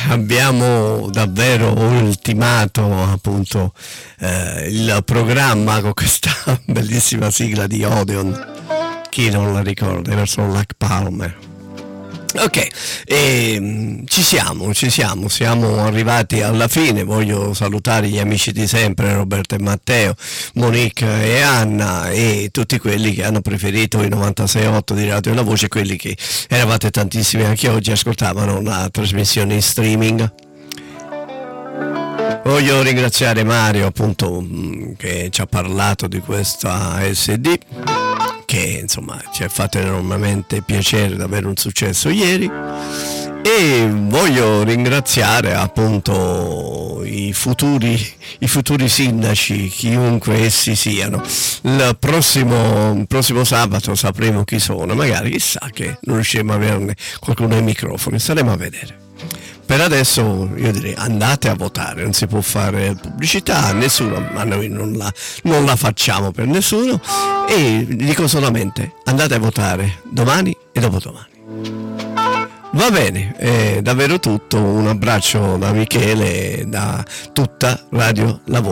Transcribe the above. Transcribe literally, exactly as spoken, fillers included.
abbiamo davvero ultimato appunto eh, il programma con questa bellissima sigla di Odeon. Chi non la ricorda? Emerson Lake Palmer. Ok, e, ci siamo, ci siamo, siamo arrivati alla fine. Voglio salutare gli amici di sempre, Roberto e Matteo, Monique e Anna, e tutti quelli che hanno preferito i novantasei virgola otto di Radio La Voce, quelli che eravate tantissimi anche oggi, ascoltavano la trasmissione in streaming. Voglio ringraziare Mario appunto che ci ha parlato di questa S D, che insomma ci ha fatto enormemente piacere di avere un successo ieri, e voglio ringraziare appunto i futuri i futuri sindaci, chiunque essi siano. Il prossimo, il prossimo sabato sapremo chi sono, magari chissà che non riusciremo a averne qualcuno ai microfoni, staremo a vedere. Per adesso io direi andate a votare, non si può fare pubblicità a nessuno, ma noi non la, non la facciamo per nessuno, e dico solamente andate a votare domani e dopodomani. Va bene, è davvero tutto, un abbraccio da Michele, da tutta Radio La Voce.